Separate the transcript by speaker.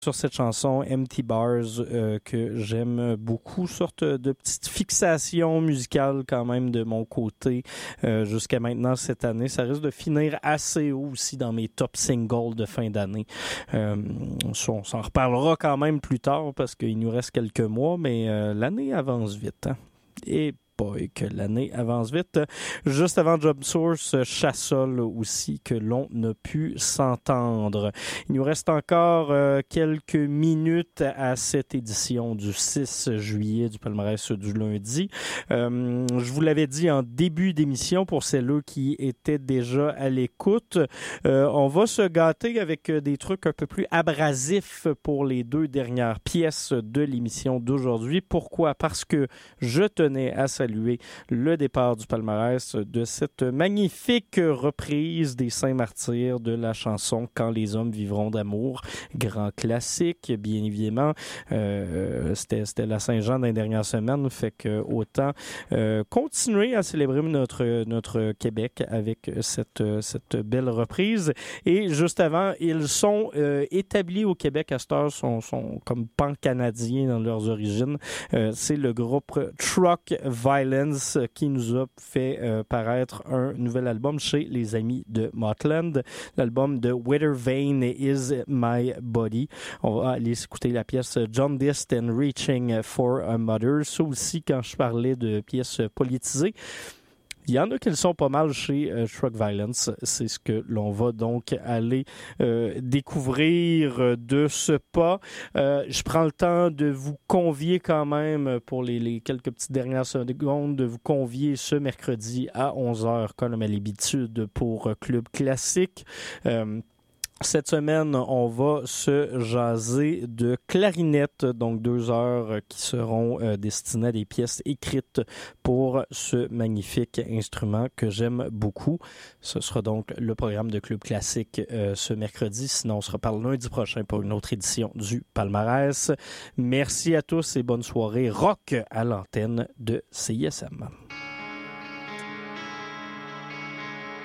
Speaker 1: Sur cette chanson Empty Bars que j'aime beaucoup, sorte de petite fixation musicale quand même de mon côté jusqu'à maintenant cette année. Ça risque de finir assez haut aussi dans mes top singles de fin d'année. On s'en reparlera quand même plus tard parce qu'il nous reste quelques mois, mais l'année avance vite. Hein? Et que l'année avance vite. Juste avant Job Source, Chassol aussi, que l'on a pu s'entendre. Il nous reste encore quelques minutes à cette édition du 6 juillet du palmarès du lundi. Je vous l'avais dit en début d'émission, pour celles-là qui étaient déjà à l'écoute, on va se gâter avec des trucs un peu plus abrasifs pour les deux dernières pièces de l'émission d'aujourd'hui. Pourquoi? Parce que je tenais à saluer le départ du palmarès de cette magnifique reprise des Saints-Martyrs de la chanson « Quand les hommes vivront d'amour », grand classique, bien évidemment. C'était la Saint-Jean dans les dernières semaines, fait que autant continuer à célébrer notre Québec avec cette belle reprise. Et juste avant, ils sont établis au Québec à cette heure, sont comme pan-canadiens dans leurs origines. C'est le groupe Truck Violence qui nous a fait paraître un nouvel album chez les amis de Motland, l'album de Whether Vain Is My Body. On va aller écouter la pièce Jaundiced and Reaching for a Mother. Ça aussi, quand je parlais de pièces politisées, il y en a qui le sont pas mal chez Truck Violence. C'est ce que l'on va donc aller découvrir de ce pas. Je prends le temps de vous convier quand même, pour les quelques petites dernières secondes, de vous convier ce mercredi à 11h, comme à l'habitude, pour Club Classique. Cette semaine, on va se jaser de clarinette, donc 2 heures qui seront destinées à des pièces écrites pour ce magnifique instrument que j'aime beaucoup. Ce sera donc le programme de Club Classique ce mercredi. Sinon, on se reparle lundi prochain pour une autre édition du palmarès. Merci à tous et bonne soirée rock à l'antenne de CISM.